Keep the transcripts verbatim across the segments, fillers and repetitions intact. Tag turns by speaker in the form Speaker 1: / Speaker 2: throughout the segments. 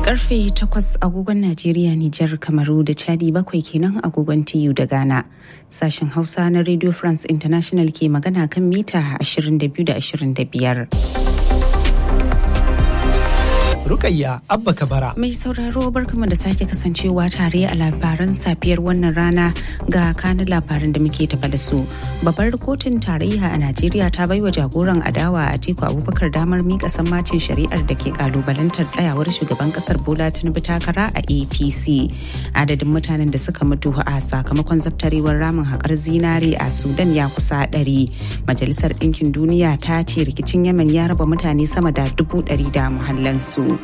Speaker 1: Karfe takwas agogon Najeriya, Nijar, Kamaru da Chadi, bakwai kenan agogon T U da Ghana. Sashen Hausa na Radio France International ke magana kan mita ashirin da biyu da ashirin da biyar.
Speaker 2: Rukayya Abba Kabara.
Speaker 1: Mai sauraro barkamu da sake kasancewa tare a labaran safiyar wannan rana ga kanin labaran da muke tafa da su. Babbar kotun tarayya a Najeriya ta baiwa jagoran adawa Atiku Abubakar damar mika sammacin shari'ar da ke kalubalantar tsayawar shugaban kasar Bola Tinubu takara a A P C. Adadin mutanen da suka mutu a sakamakon zabtarewar ramin haƙar zinare a Sudan ya kusa ɗari. Majalisar Ɗinkin Duniya ta ce rikicin Yemen ya raba mutane sama da dubu ɗari da muhallansu.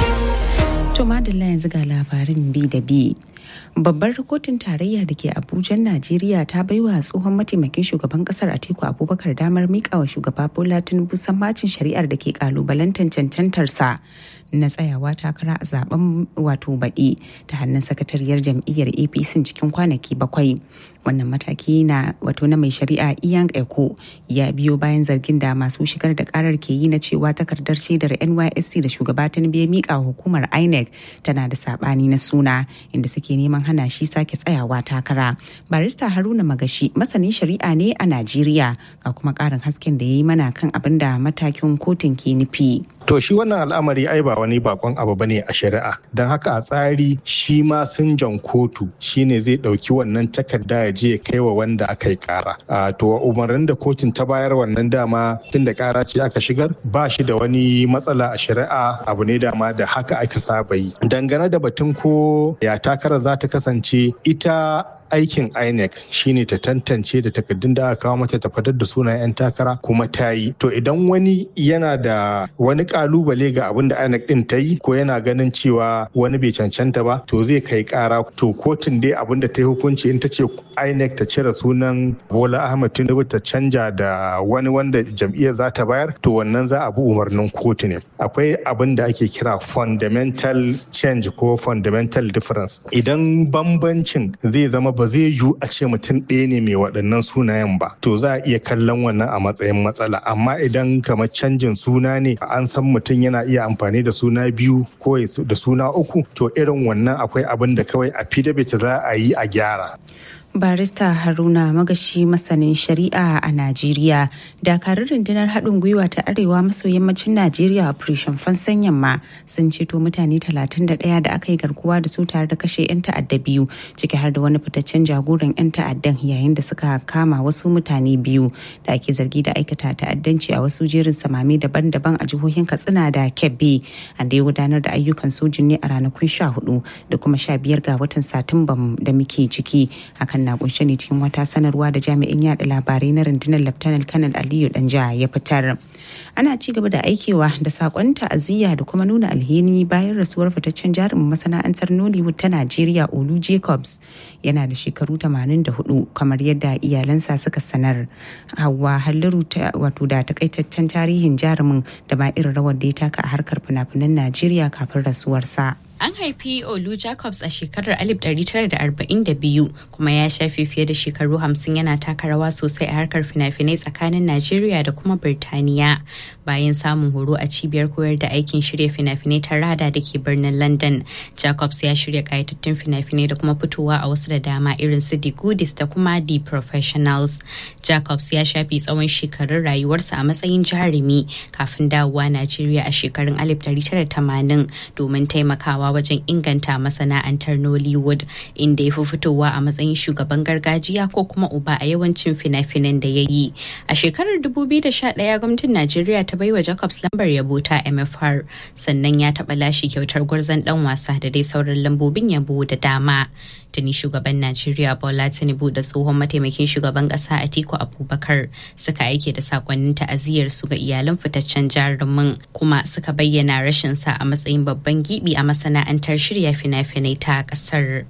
Speaker 1: To madalla yanzu ga labarin bi da bi. Babbar kotun tarayya da ke Abuja, Najeriya ta baiwa tsohon mataimakin shugaban kasar Atiku Abubakar damar mika wa shugaba Bola Tinubu sammacin shari'ar da ke kalubalantar cancantarsa na tsayawa takara a zaben wato baɗi ta hannun sakatariyar jam'iyyar A P C cikin kwanaki bakwai. Wannan mataki na wato na mai shari'a Iyan Eko ya biyo bayan zargin da masu shigar da karar ke yi na cewa takardar shaidar N Y S C da shugaba Tinubu ya mika hukumar I N E C tana da sabani na suna, inda suke neman hana shi sake tsayawa takara. Barista Haruna Magashi masanin shari'a ne a Najeriya, ga kuma karin hasken da ya yi mana kan abin da matakin kotun ke nufi.
Speaker 3: To shi wannan al'amari ai ba wani bakon abu bane a shari'a. Don haka a tsari shi ma sinjan kotu shine zai dauki wannan takarda ya je ya kai wa wanda aka yi kara. To umarnin da kotun ta bayar wannan dama tun da kara ce aka shigar ba shi da wani matsala a shari'a, abu ne dama da haka aka saba yi. Dangane da batun ko ya takara za ta kasance, ita aikin I N E C shine ta tantance da takardun da aka kawo mata ta fitar da sunayen 'yan takara kuma ta yi. To idan wani yana da wani kalubale ga abin da I N E C din ta yi ko yana ganin cewa wani bai cancanta ba, to zai kai kara. To kotun dai abin da ta yi hukunci in ta ce I N E C ta cire sunan Bola Ahmed Tinubu ta canja da wani wanda jam'iyyar za ta bayar, to wannan za a bi umarnin kotu ne. Akwai abin da ake kira fundamental change ko fundamental difference. Idan bambancin zai zama ba zai yiwu a ce mutum ɗaya ne mai waɗannan sunayen ba, to za a iya kallon wannan a matsayin matsala. Amma idan kamar canjin suna ne, an san mutum yana iya amfani da suna biyu ko da suna uku, to irin wannan akwai abin da kawai a fidabit za a yi a gyara.
Speaker 1: Barista Haruna Magashi masanin shari'a a Najeriya. Dakarun rundunar haɗin gwiwa ta arewa maso yammacin Najeriya Operation Fansan Yamma sun ceto mutane talatin da ɗaya da aka yi garkuwa da su tare da kashe 'yan ta'adda biyu, ciki har da wani fitaccen jagoran 'yan ta'addan, yayin da suka kama wasu mutane biyu da ake zargi da aikata ta'addanci a wasu jerin samame daban-daban a jihohin Katsina da Kebbi. An da ya gudanar da ayyukan sojin ne a ranakun sha hudu da kuma sha biyar ga watan Satumba da muke ciki. Hakan na kunshe ne cikin wata sanarwa da jami'in yada labarai na rundunar Laftanar Kanal Aliyu Danja ya fitar. Ana ci gaba da aikewa da sakon ta'aziyya da kuma nuna alheri bayan rasuwar fitaccen jarumin masana'antar Nollywood ta Najeriya Olu Jacobs. Yana da shekaru tamanin da hudu kamar yadda iyalansa suka sanar. Hauwa Halliru wato da takaitaccen tarihin jarumin da ma irin rawar da ya taka a harkar fina-finan Najeriya kafin rasuwarsa.
Speaker 4: An haifi Olu Jacobs a shekarar alif ɗari tara da arba'in da biyu kuma ya shafe fiye da shekaru hamsin yana taka rawa sosai a harkar fina-finai tsakanin Najeriya da kuma Birtaniya. Bayan samun horo a cibiyar koyar da aikin shirya fina-finai ta Rada da ke birnin London, Jacobs ya shirya kayatattun fina-finai da kuma fitowa a wasu da dama irin su The Goodies da kuma The Professionals. Jacobs ya shafe tsawon shekarun rayuwarsa a matsayin jarumi kafin dawowa Najeriya a shekarun alif ɗari tara da tamanin domin taimakawa wajen inganta masana'antar Nollywood, inda ya fi fitowa a matsayin shugaban gargajiya ko kuma uba a yawancin fina-finan da ya yi. A shekarar dubu biyu da sha ɗaya gwamnatin Najeriya ta baiwa Jacobs lambar yabo ta M F R, sannan ya taɓa lashe kyautar gwarzon ɗan wasa da dai sauran lambobin yabo da dama. Tuni shugaban Najeriya Bola Tinubu da tsohon mataimakin shugaban ƙasa Atiku Abubakar suka aike da sakonnin ta'aziyyar su ga iyalan fitaccen jarumin, kuma suka bayyana rashin sa a matsayin babban gibi a masana'antar shirya fina-finai ta ƙasar.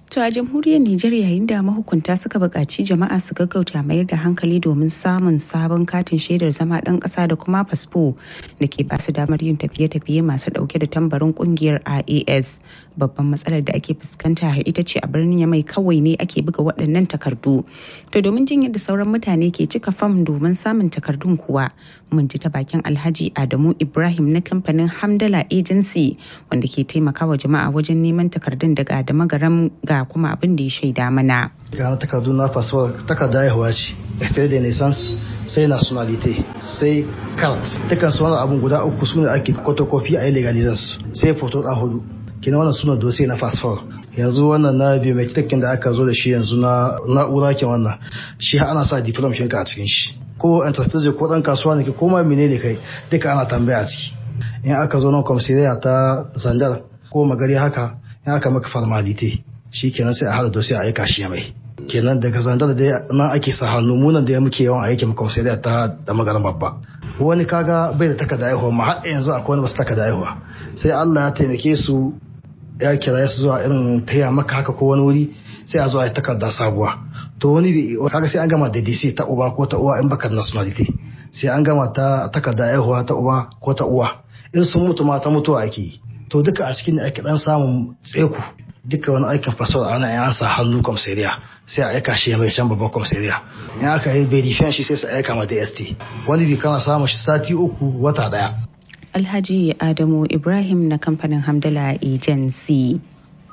Speaker 1: To a jamhuriyar Nijar yayin da mahukunta suka buƙaci jama'a su gaggauta mayar da hankali domin samun sabon katin shaidar zama ɗan ƙasa da kuma fasfo da ke ba su damar yin tafiye-tafiye masu ɗauke da tambarin ƙungiyar I A S. Babban matsalar da ake fuskanta ita ce a birnin Yamai kawai ne ake buga waɗannan takardu. To domin jin yadda sauran mutane ke cika fam domin samun takardun kuwa mun ji ta bakin Alhaji Adamu Ibrahim na kamfanin Hamdala Agency wanda ke taimakawa jama'a wajen neman takardun daga da magaram ga kuma abin da ya shaida mana.
Speaker 5: Ga takardu na fasfo takarda haihuwa ce, extrait de naissance, sai nationalité, sai carte. Dukkan su wannan abun guda uku sune ake photocopy a yi legalizan su. Sai photo da hudu. Kina wannan suna dossier na fasfo. Yanzu wannan na biometric da aka zo da shi yanzu na na'ura ke wannan. Shi ana sa diploma shinka a cikin shi. Ko entreprise ko dan kasuwa ne ko ma menene kai duka ana tambaya ciki. In aka zo nan commissariat ta Zandar ko magari haka in aka maka formality shi kenan sai a hada dossier a aika shi mai. Kenan daga Zandar da nan ake sa hannu munan da muke yawan aiki mu commissariat ta da magaran babba. Wani kaga bai da takarda haihuwa ma har yanzu akwai wani basu takarda haihuwa. Sai Allah ya taimake su ya kira su zuwa irin taya maka haka ko wani wuri sai a zo a yi takarda sabuwa. To wani kaga sai an gama da D C ta uba ko ta uwa in baka nationality. Sai an gama ta takarda haihuwa ta uba ko ta uwa. In sun mutu ma ta mutuwa ake. To duka a cikin ake dan samun tseku. Duka wani aikin fasawar ana yin ansa hannu komisariya sai a aika shi mai can babban komisariya. In aka yi verification shi sai su aika ma D S T. Wani bi kana samun shi sati uku wata daya.
Speaker 1: Alhaji Adamu Ibrahim na kamfanin Hamdala Agency.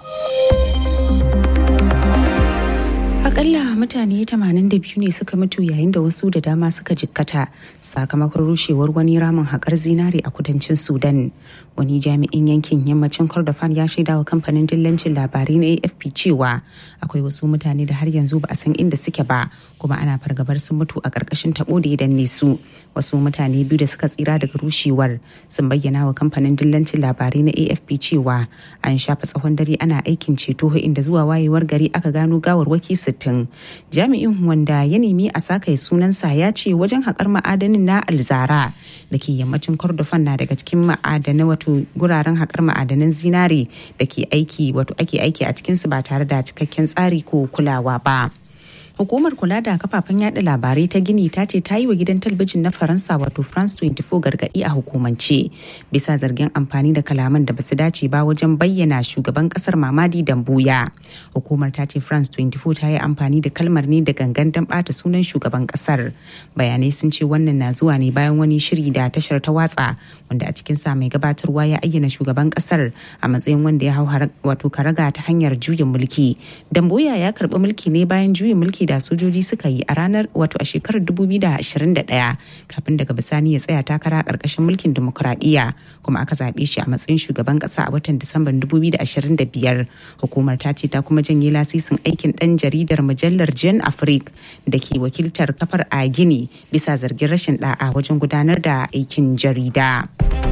Speaker 1: Akalla mutane tamanin da biyu ne suka mutu yayin da wasu da dama suka jikkata sakamakon rushewar wani ramin haƙar zinare a kudancin Sudan. Wani jami'in yankin yammacin Kordofan ya shaida wa kamfanin dillancin labarai na A F P cewa akwai wasu mutane da har yanzu ba a san inda suke ba kuma ana fargabar sun mutu a ƙarƙashin taɓo da ya danne su. Wasu mutane biyu da suka tsira daga rushewar sun bayyana wa kamfanin dillancin labarai na A F P cewa an shafa tsawon dare ana aikin ceto inda zuwa wayewar gari aka gano gawarwaki sittin. Jami'in wanda ya nemi a saka sunansa ya ce wajen haƙar ma'adanin na Alzara da ke yammacin Kordofan na daga cikin ma'adanai wato guraren haƙar ma'adanan zinare da ke aiki wato ake aiki a cikinsu ba tare da cikakken tsari ko kulawa ba. Hukumar kula da kafafen yada labarai ta Gini ta ce ta yi wa gidan talabijin na Faransa wato France twenty-four gargaɗi a hukumance bisa zargin amfani da kalaman da basu dace ba wajen bayyana shugaban kasar Mamadi Dambuya. Hukumar ta ce France twenty-four ta yi amfani da kalmar ne da gangan don bata sunan shugaban kasar. Bayanai sun ce wannan na zuwa ne bayan wani shiri da tashar ta watsa wanda a cikin sa mai gabatarwa ya ayyana shugaban kasar a matsayin wanda ya hau wato karaga ta hanyar juyin mulki. Dambuya ya karbi mulki ne bayan juyin mulki da sojoji suka yi a ranar wato a shekarar dubu biyu da ashirin da ɗaya kafin daga bisani ya tsaya takara ƙarƙashin mulkin dimokuraɗiyya kuma aka zaɓe shi a matsayin shugaban ƙasa a watan Disamban dubu biyu da ashirin da biyar. Hukumar ta ce ta kuma janye lasisin aikin ɗan jaridar mujallar Jeune Afrique da ke wakiltar kafar a Gini bisa zargin rashin ɗa'a wajen gudanar da aikin jarida.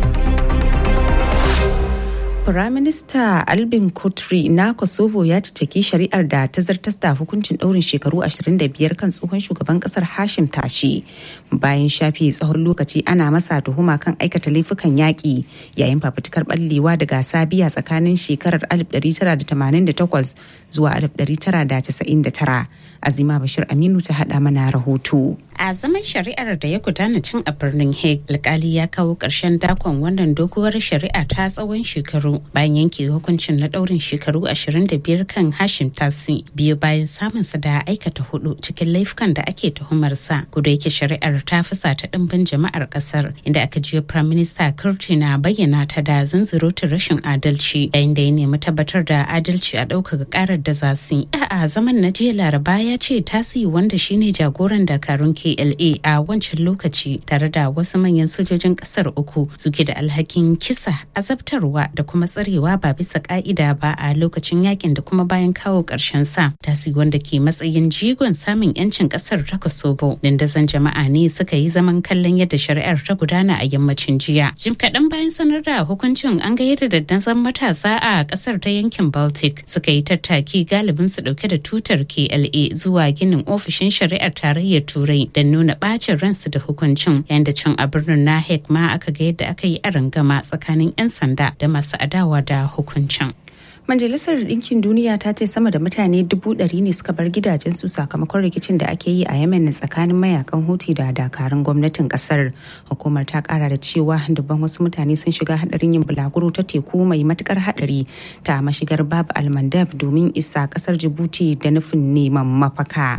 Speaker 1: Firaminista Albin Kotri na Kosovo ya ciceki shari'ar da ta zartas da hukuncin ɗaurin shekaru ashirin da biyar kan tsohon shugaban ƙasar Hashim Tashi bayan shafe tsawon lokaci ana masa tuhuma kan aikata laifukan yaƙi yayin fafutukar ɓallewa daga Sabiya tsakanin shekarar alif ɗari tara da tamanin da takwas zuwa alif ɗari tara da casa'in da tara. Azima Bashir Aminu ta haɗa mana rahoto.
Speaker 4: A zaman shari'ar da ya gudana cin a birnin Hague, alkali ya kawo ƙarshen dakon wannan doguwar shari'a ta tsawon shekaru bayan yanke hukuncin na ɗaurin shekaru ashirin da biyar kan Hashim Tasi biyu bayan samunsa da aikata hudu cikin laifukan da ake tuhumarsa. Kuda yake shari'ar ta fusata ɗimbin jama'ar ƙasar inda aka jiyo Prime Minister Kurti na bayyana ta da zunzurutun rashin adalci yayin da ya nemi tabbatar da adalci a ɗaukaka ƙarar da za su yi. A zaman na jiya Laraba ya ce Tasi wanda shine jagoran dakarun K L A a wancan lokaci tare da wasu manyan sojojin kasar uku suke da alhakin kisa, azabtarwa da kuma tsarewa ba bisa ka'ida ba a lokacin yakin da kuma bayan kawo karshen sa. Tasi wanda ke matsayin jigon samun yancin kasar ta Kosovo. Dandazon jama'a ne suka yi zaman kallon yadda shari'ar ta gudana a yammacin jiya. Jim kaɗan bayan sanar da hukuncin an ga yadda dandazon matasa a kasar ta yankin Baltic suka yi tattaki galibin su dauke da tutar K L A zuwa ginin ofishin shari'ar tarayyar Turai da nuna bacin ransu da hukuncin, yayin da cin a birnin na Hague ma aka ga yadda aka yi arangama tsakanin 'yan sanda da masu adawa da hukuncin.
Speaker 1: Majalisar Ɗinkin Duniya ta ce sama da mutane dubu ɗari ne suka bar gidajensu sakamakon rikicin da ake yi a Yemen tsakanin mayakan Houthi da dakarun gwamnatin kasar. Hukumar ta kara da cewa dubban wasu mutane sun shiga hadarin yin bulaguro ta teku mai matukar hadari ta mashigar Bab al-Mandab domin isa kasar Djibouti da nufin neman mafaka.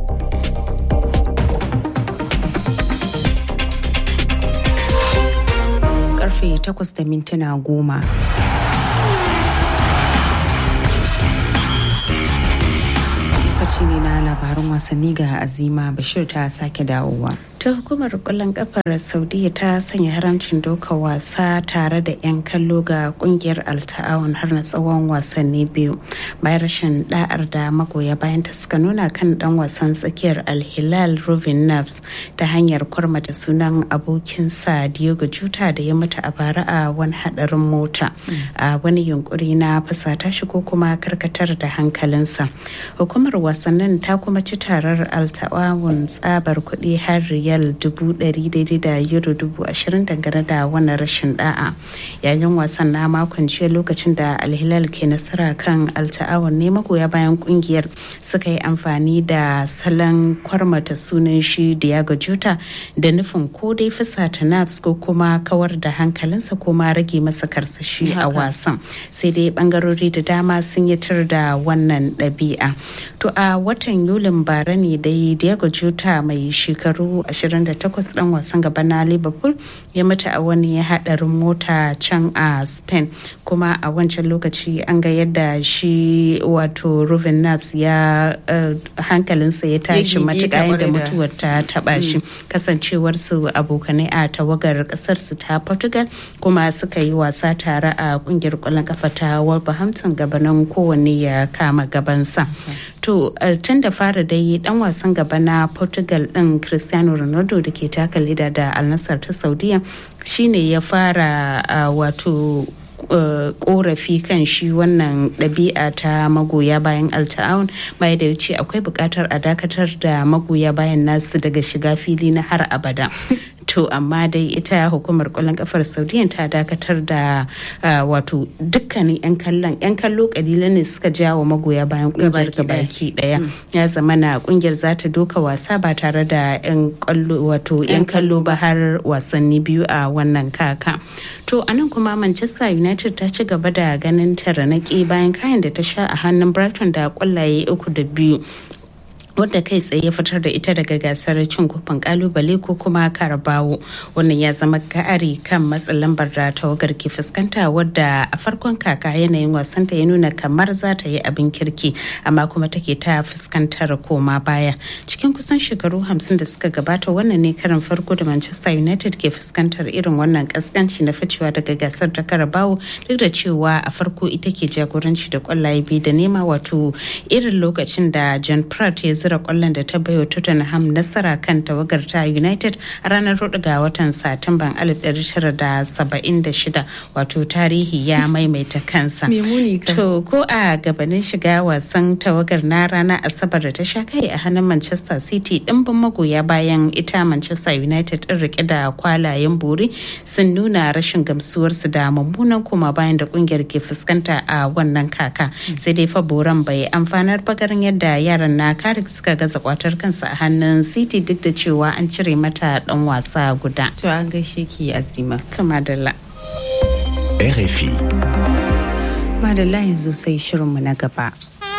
Speaker 1: Karfe takwas da mintuna goma. Lokaci ne na labarin wasanni ga Azima Bashir ta sake dawowa.
Speaker 4: ta hukumar kwallon kafar Saudiya ta sanya haramcin doka wasa tare da 'yan kallo ga kungiyar Al-Ta'awun har na tsawon wasanni biyu bayan rashin da'ar da magoya bayan ta suka nuna kan dan wasan tsakiyar Al-Hilal Rubin Nafs ta hanyar kwarmata sunan abokinsa Diogo Jota da ya mutu a bara a wani hadarin mota a wani yunkuri na fusata shi ko kuma karkatar da hankalinsa. Hukumar wasannin ta kuma ci tarar Al-Ta'awun tsabar kuɗi har riyal dubu ɗari daidai da euro dubu ashirin dangane da wannan rashin da'a. Yayin wasan na makon jiya lokacin da Al-Hilal ke nasara kan Al-Ta'awun ne magoya bayan kungiyar suka yi amfani da salon kwarmata sunan shi Diogo Jota da nufin ko dai fusata Nafs ko kuma kawar da hankalinsa ko ma rage masa karsashi a wasan. Sai dai bangarori da dama sun yi tir da wannan ɗabi'a. To a watan Yulin bara ne dai Diogo Jota mai shekaru ashirin da takwas dan wasan gaba na Liverpool ya mutu a wani hadarin mota can a Spain, kuma a wancan lokaci an ga yadda shi wato Ruben Nafs ya uh, hankalinsa ya tashi matuƙa da mutuwar ta taba shi kasancewar su abokanai a tawagar kasar su ta Portugal kuma suka yi wasa tare a kungiyar kwallon kafa ta Wolverhampton gabanin kowanne ya kama gabansa. To tun da fara dai dan wasan gaba na Portugal din Cristiano Ronaldo da ke taka leda da Al Nassr ta Saudiya shine ya fara uh, wato korafi kan shi wannan ɗabi'a ta magoya bayan Al-Ta'awun bai da wuce akwai buƙatar a dakatar da magoya bayan nasu daga shiga fili na har abada. To amma dai ita hukumar kwallon kafar Saudiya ta dakatar da wato dukkanin 'yan kallon 'yan kallo kalilan ne suka jawo magoya bayan kungiyar gabaki daya. Ya zama na kungiyar za ta doka wasa ba tare da 'yan kallo wato 'yan kallo ba har wasanni biyu a wannan kaka. To anan kuma Manchester United ta ci gaba da ganin taranaki bayan kayan da ta sha a hannun Brighton da kwallaye uku da biyu. wadda kai tsaye ya fitar da ita daga gasar cin kofin kalubale ko kuma karabawo. Wannan ya zama ka'ari kan matsin lambar da tawagar ke fuskanta wadda a farkon kaka yanayin wasanta ya nuna kamar za ta yi abin kirki amma kuma take ta fuskantar koma baya. Cikin kusan shekaru hamsin da suka gabata wannan ne karin farko da Manchester United ke fuskantar irin wannan kaskanci na ficewa daga gasar ta karabawo duk da cewa a farko ita ke jagoranci da kwallaye biyu da nema, wato irin lokacin da John Pratt ya zira kwallon da ta bayo Tottenham nasara kan tawagar ta United a ranar hudu ga watan Satumban alif ɗari tara da saba'in da shida, wato tarihi ya maimaita kansa. To ko a gabanin shiga wasan tawagar na ranar Asabar da ta sha kai a hannun Manchester City, dimbin magoya bayan ita Manchester United din rike da kwalayen buri sun nuna rashin gamsuwarsu da mummunan koma bayan da kungiyar ke fuskanta a wannan kaka. Sai dai fa boran bai amfanar bagarin yadda yaran na Carrick suka gaza kwatar kansu a hannun City duk da cewa an cire mata dan wasa guda.
Speaker 1: To an gaishe ki Azima.
Speaker 4: To madalla.
Speaker 6: R F I.
Speaker 1: Madalla yanzu sai shirinmu na gaba.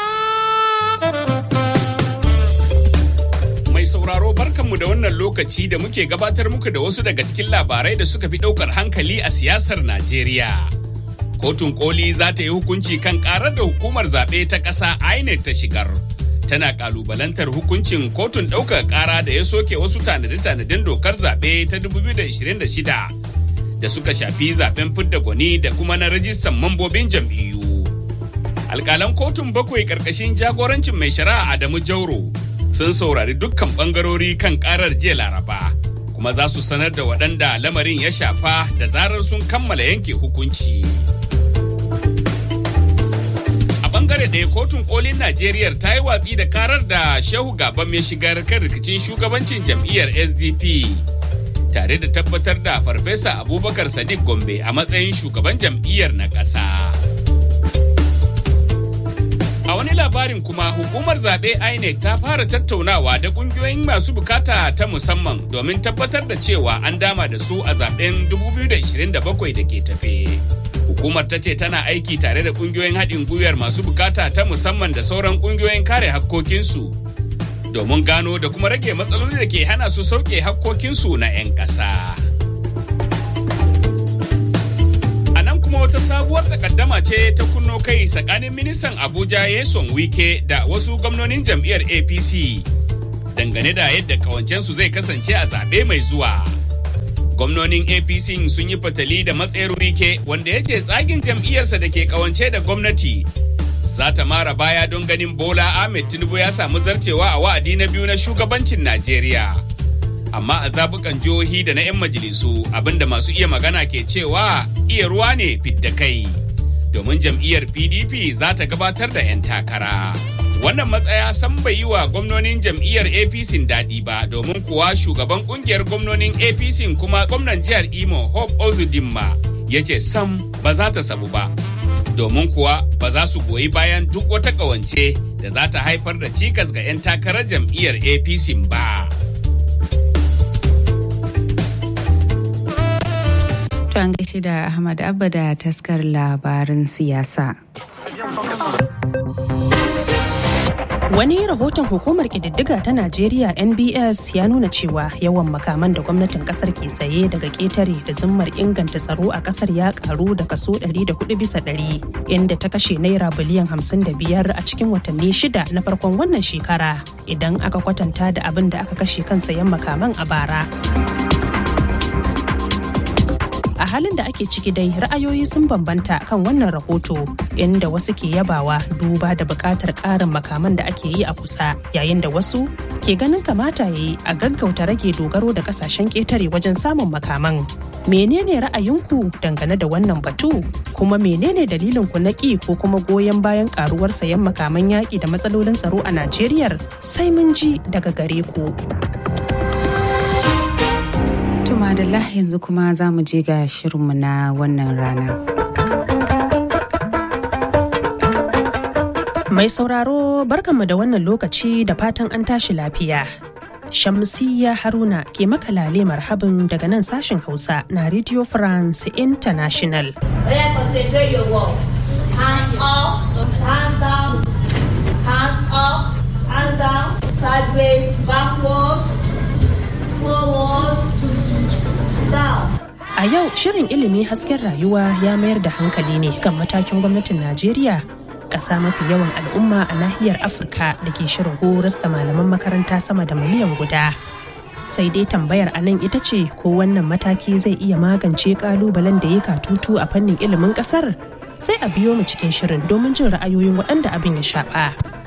Speaker 7: Mai sauraro barkanmu da wannan lokaci da muke gabatar muku da wasu daga cikin labarai da suka fi daukar hankali a siyasar Najeriya. Kotun koli za ta yi hukunci kan karar da hukumar zaɓe ta ƙasa I N E C ta shigar. Tana kalubalantar hukuncin kotun ɗaukar ƙara da ya soke wasu tanade-tanaden dokar zaɓe ta dubu biyu da ashirin da shida da suka shafi zaɓen fidda gwani da kuma na rajistan mambobin jam'iyyu. Alƙalan kotun bakwai ƙarƙashin jagorancin mai shari'a Adamu Jauro sun saurari dukkan ɓangarori kan ƙarar jiya Laraba, kuma za su sanar da waɗanda lamarin ya shafa da zarar sun kammala yanke hukunci. Bangare ɗaya kotun kolin Najeriya ta yi watsi da karar da Shehu Gabam ya shigar kan rikicin shugabancin jam'iyyar S D P tare da tabbatar da Farfesa Abubakar Sadiq Gombe a matsayin shugaban jam'iyyar na ƙasa. wani labarin kuma hukumar zaɓe I N E C ta fara tattaunawa da ƙungiyoyin masu bukata ta musamman domin tabbatar da cewa an dama da su a zaɓen dubu biyu da ashirin da bakwai da ke tafe. Hukumar ta ce tana aiki tare da ƙungiyoyin haɗin gwiwar masu bukata ta musamman da sauran ƙungiyoyin kare hakkokinsu domin gano da kuma rage matsaloli da ke hana su sauke hakkokinsu na 'yan ƙasa. Kuma wata sabuwar takaddama ce ta kunno kai tsakanin ministan Abuja Nyesom Wike da wasu gwamnonin jam'iyyar A P C dangane da yadda kawancensu zai kasance a zaɓe mai zuwa. Gwamnonin A P C sun yi fatali da matsayar Wike wanda ya ce tsagin jam'iyyarsa da ke kawance da gwamnati za ta mara baya don ganin Bola Ahmed Tinubu ya samu zarcewa a wa'adi na biyu na shugabancin Najeriya. Amma a zabukan jihohi da na 'yan majalisu abinda masu iya magana ke cewa iya ruwa ne fidda kai domin jam'iyyar P D P za ta gabatar da 'yan takara. Wannan matsaya san bai yi wa gwamnonin jam'iyyar A P C daɗi ba domin kuwa shugaban ƙungiyar gwamnonin A P C kuma gwamnan jihar Imo Hope Uzodinma ya ce sam ba za ta sabu ba. Domin kuwa ba za su goyi bayan duk wata ƙawance da za ta haifar da cikas ga 'yan takarar jam'iyyar A P C ba.
Speaker 1: To an gaishe da Ahmad Abba da taskar labarin siyasa. Wani rahoton hukumar ƙididdiga ta Najeriya N B S ya nuna cewa yawan makaman da gwamnatin kasar ke saye daga ƙetare da zummar inganta tsaro a kasar ya karu da kaso ɗari da hudu bisa ɗari, inda ta kashe naira biliyan hamsin da biyar a cikin watanni shida na farkon wannan shekara idan aka kwatanta da abin da aka kashe kan sayan makaman a bara. A halin da ake ciki dai ra'ayoyi sun bambanta kan wannan rahoto inda wasu ke yabawa duba da buƙatar ƙarin makaman da ake yi a kusa yayin da wasu ke ganin kamata ya yi a gaggauta rage dogaro da ƙasashen ƙetare wajen samun makaman. Menene ra'ayinku dangane da wannan batu? Kuma menene dalilin ku na ƙi ko kuma goyon bayan ƙaruwar sayan makaman yaƙi da matsalolin tsaro a Najeriya? Sai mun ji daga gare ku. Madalla yanzu kuma za mu je ga shirinmu na wannan rana. Mai sauraro barkanmu da wannan lokaci da fatan an tashi lafiya. Shamsiyya Haruna ke maka lale marhabin daga nan sashen Hausa na Radio France International. Hands up, hands down, hands up, hands down, sideways, backward, forward. A yau shirin ilimi hasken rayuwa ya mayar da hankali ne kan matakin gwamnatin Najeriya, ƙasa mafi yawan al'umma a nahiyar Afirka da ke shirin horas da malaman makaranta sama da miliyan guda. Sai dai tambayar a nan ita ce ko wannan mataki zai iya magance ƙalubalen da ya katutu a fannin ilimin ƙasar? Sai a biyo mu cikin shirin domin jin ra'ayoyin waɗanda abin ya shafa.